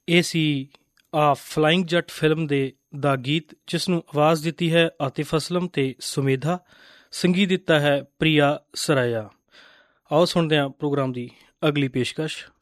ਇਹ ਸੀ ਆ ਫਲਾਇੰਗ ਜੱਟ ਫਿਲਮ ਦੇ ਦਾ ਗੀਤ, ਜਿਸ ਨੂੰ ਆਵਾਜ਼ ਦਿੱਤੀ ਹੈ ਆਤਿਫ ਅਸਲਮ ਤੇ ਸੁਮੇਧਾ, ਸੰਗੀਤ ਦਿੱਤਾ ਹੈ ਪ੍ਰਿਆ ਸਰਾਇਆ। ਆਓ ਸੁਣਦੇ ਹਾਂ ਪ੍ਰੋਗਰਾਮ ਦੀ ਅਗਲੀ ਪੇਸ਼ਕਸ਼।